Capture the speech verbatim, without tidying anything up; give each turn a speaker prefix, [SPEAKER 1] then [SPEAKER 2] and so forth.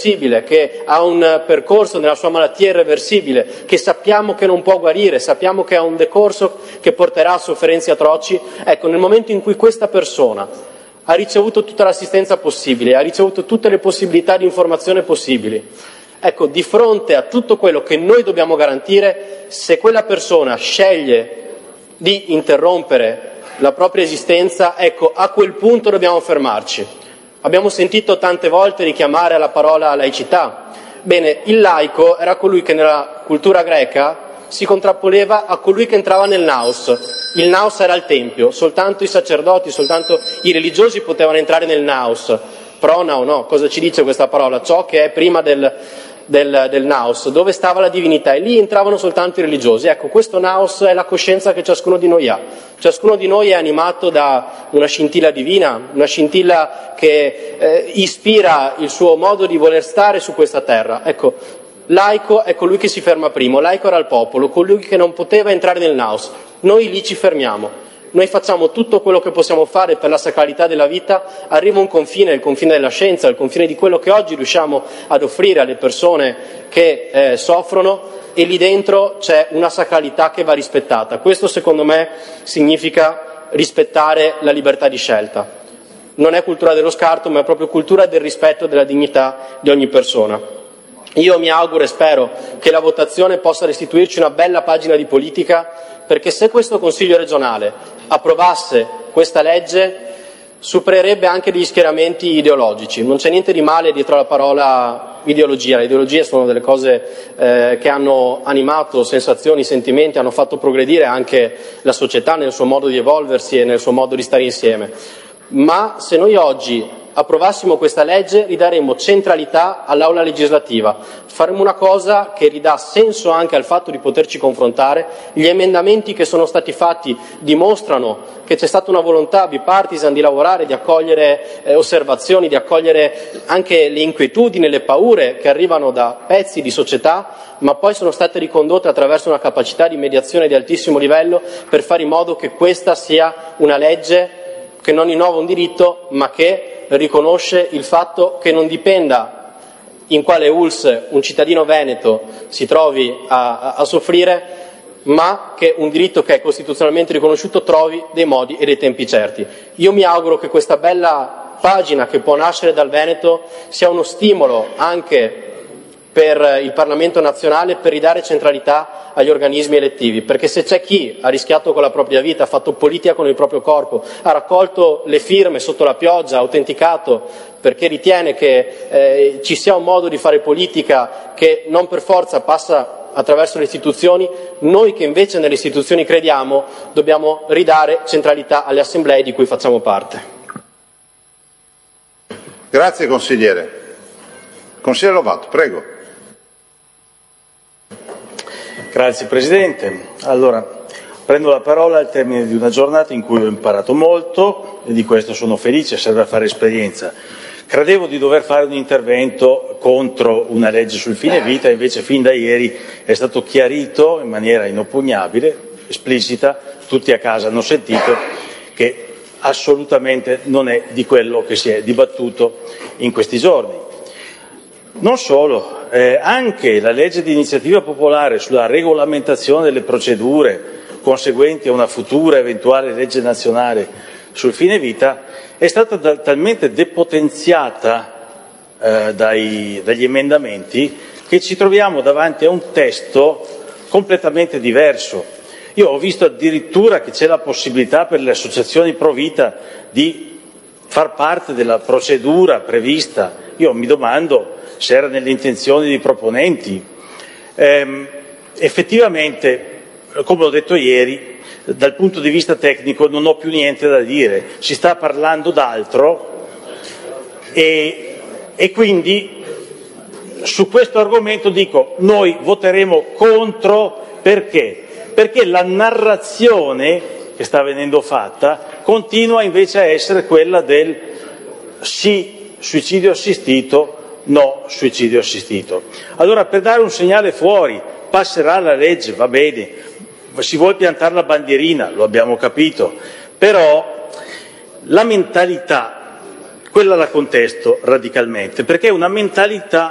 [SPEAKER 1] che ha un percorso nella sua malattia irreversibile, che sappiamo che non può guarire, sappiamo che ha un decorso che porterà a sofferenze atroci, ecco, nel momento in cui questa persona ha ricevuto tutta l'assistenza possibile, ha ricevuto tutte le possibilità di informazione possibili, ecco, di fronte a tutto quello che noi dobbiamo garantire, se quella persona sceglie di interrompere la propria esistenza, ecco, a quel punto dobbiamo fermarci. Abbiamo sentito tante volte richiamare alla parola laicità. Bene, il laico era colui che nella cultura greca si contrapponeva a colui che entrava nel naos. Il naos era il tempio, soltanto i sacerdoti, soltanto i religiosi potevano entrare nel naos. Pronao, no? Cosa ci dice questa parola? Ciò che è prima del, del, del naos, dove stava la divinità, e lì entravano soltanto i religiosi. Ecco, questo naos è la coscienza che ciascuno di noi ha. Ciascuno di noi è animato da una scintilla divina, una scintilla che eh, ispira il suo modo di voler stare su questa terra. Ecco, laico è colui che si ferma primo, laico era il popolo, colui che non poteva entrare nel naos. Noi lì ci fermiamo, noi facciamo tutto quello che possiamo fare per la sacralità della vita, arriva un confine, il confine della scienza, il confine di quello che oggi riusciamo ad offrire alle persone che eh, soffrono, e lì dentro c'è una sacralità che va rispettata. Questo secondo me significa rispettare la libertà di scelta. Non è cultura dello scarto, ma è proprio cultura del rispetto della dignità di ogni persona. Io mi auguro e spero che la votazione possa restituirci una bella pagina di politica, perché se questo Consiglio regionale approvasse questa legge supererebbe anche degli schieramenti ideologici. Non c'è niente di male dietro la parola ideologia. Le ideologie sono delle cose eh, che hanno animato sensazioni, sentimenti, hanno fatto progredire anche la società nel suo modo di evolversi e nel suo modo di stare insieme. Ma se noi oggi approvassimo questa legge, ridaremmo centralità all'aula legislativa, faremo una cosa che ridà senso anche al fatto di poterci confrontare. Gli emendamenti che sono stati fatti dimostrano che c'è stata una volontà bipartisan di lavorare, di accogliere eh, osservazioni, di accogliere anche le inquietudini, le paure che arrivano da pezzi di società, ma poi sono state ricondotte attraverso una capacità di mediazione di altissimo livello per fare in modo che questa sia una legge che non innova un diritto, ma che riconosce il fatto che non dipenda in quale U L S S un cittadino veneto si trovi a, a, a soffrire, ma che un diritto che è costituzionalmente riconosciuto trovi dei modi e dei tempi certi. Io mi auguro che questa bella pagina che può nascere dal Veneto sia uno stimolo anche per il Parlamento nazionale per ridare centralità agli organismi elettivi, perché se c'è chi ha rischiato con la propria vita, ha fatto politica con il proprio corpo, ha raccolto le firme sotto la pioggia, ha autenticato perché ritiene che eh, ci sia un modo di fare politica che non per forza passa attraverso le istituzioni, noi che invece nelle istituzioni crediamo dobbiamo ridare centralità alle assemblee di cui facciamo parte.
[SPEAKER 2] Grazie consigliere. Consigliere Lovato, prego.
[SPEAKER 3] Grazie Presidente. Allora, prendo la parola al termine di una giornata in cui ho imparato molto e di questo sono felice, serve a fare esperienza. Credevo di dover fare un intervento contro una legge sul fine vita, invece fin da ieri è stato chiarito in maniera inoppugnabile, esplicita, tutti a casa hanno sentito che assolutamente non è di quello che si è dibattuto in questi giorni. Non solo, eh, anche la legge di iniziativa popolare sulla regolamentazione delle procedure conseguenti a una futura eventuale legge nazionale sul fine vita è stata da, talmente depotenziata eh, dai, dagli emendamenti che ci troviamo davanti a un testo completamente diverso. Io ho visto addirittura che c'è la possibilità per le associazioni pro vita di far parte della procedura prevista. Io mi domando se era nelle intenzioni dei proponenti. Eh, effettivamente, come ho detto ieri, dal punto di vista tecnico non ho più niente da dire, si sta parlando d'altro e, e quindi su questo argomento dico noi voteremo contro. Perché? Perché la narrazione che sta venendo fatta continua invece a essere quella del sì suicidio assistito, no suicidio assistito. Allora, per dare un segnale fuori, passerà la legge, va bene, si vuole piantare la bandierina, lo abbiamo capito, però la mentalità, quella la contesto radicalmente, perché è una mentalità